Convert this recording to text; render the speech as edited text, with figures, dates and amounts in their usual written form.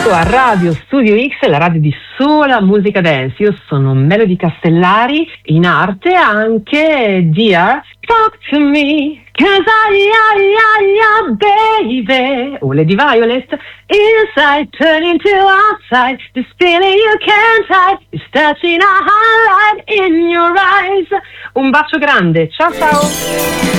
A Radio Studio X, la radio di sola musica dance. Io sono Melody Castellari, in arte anche Dear Talk to Me, 'cause baby, o Lady Violet, inside turning to outside, this feeling you can't hide, is touching a highlight in your eyes. Un bacio grande, ciao ciao.